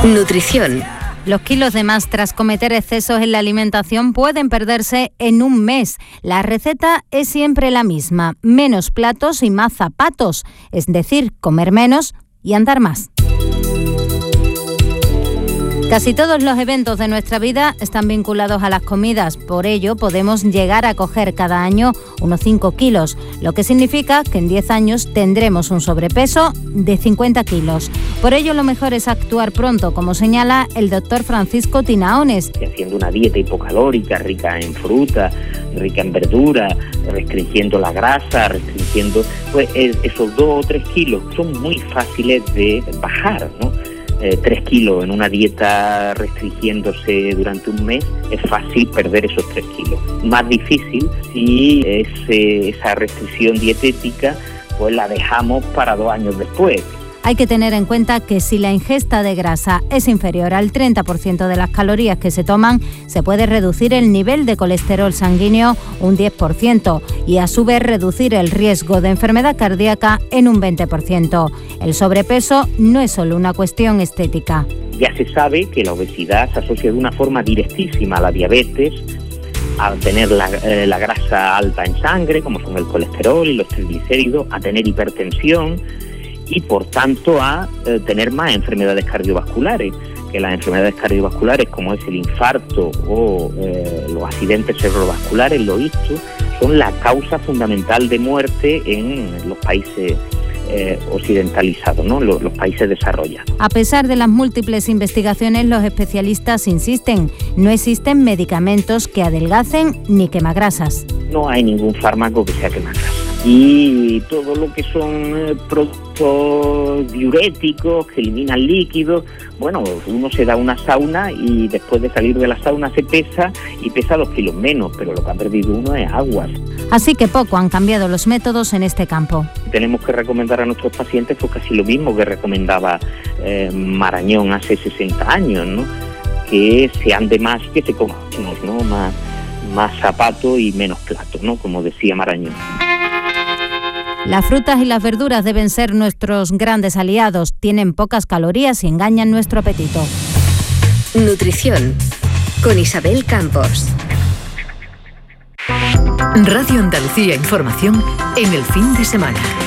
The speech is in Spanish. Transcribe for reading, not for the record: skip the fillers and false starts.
Nutrición. Los kilos de más tras cometer excesos en la alimentación pueden perderse en un mes. La receta es siempre la misma: menos platos y más zapatos, es decir, comer menos y andar más. Casi todos los eventos de nuestra vida están vinculados a las comidas, por ello podemos llegar a coger cada año unos 5 kilos, lo que significa que en 10 años tendremos un sobrepeso de 50 kilos. Por ello lo mejor es actuar pronto, como señala el doctor Francisco Tinaones. Haciendo una dieta hipocalórica, rica en fruta, rica en verdura, restringiendo la grasa, restringiendo esos 2 o 3 kilos son muy fáciles de bajar, ¿no? 3 kilos en una dieta restringiéndose durante un mes, es fácil perder esos 3 kilos. Más difícil si esa restricción dietética pues la dejamos para 2 años después. Hay que tener en cuenta que si la ingesta de grasa es inferior al 30% de las calorías que se toman, se puede reducir el nivel de colesterol sanguíneo un 10% y a su vez reducir el riesgo de enfermedad cardíaca en un 20%. El sobrepeso no es solo una cuestión estética. Ya se sabe que la obesidad se asocia de una forma directísima a la diabetes, a tener la grasa alta en sangre, como son el colesterol y los triglicéridos, a tener hipertensión y por tanto a tener más enfermedades cardiovasculares, que las enfermedades cardiovasculares como es el infarto o los accidentes cerebrovasculares, los ictus, son la causa fundamental de muerte en los países occidentalizados, ¿no? Los países desarrollados. A pesar de las múltiples investigaciones, los especialistas insisten, no existen medicamentos que adelgacen ni quemagrasas. No hay ningún fármaco que sea quemagrasas. Y todo lo que son productos diuréticos que eliminan líquidos, bueno, uno se da una sauna y después de salir de la sauna se pesa y pesa 2 kilos menos, pero lo que ha perdido uno es agua. Así que poco han cambiado los métodos en este campo. Tenemos que recomendar a nuestros pacientes pues casi lo mismo que recomendaba Marañón hace 60 años, ¿no? Que se ande más, que se coma menos, ¿no? Más zapato y menos plato, ¿no? Como decía Marañón. Las frutas y las verduras deben ser nuestros grandes aliados. Tienen pocas calorías y engañan nuestro apetito. Nutrición con Isabel Campos. Radio Andalucía Información en el fin de semana.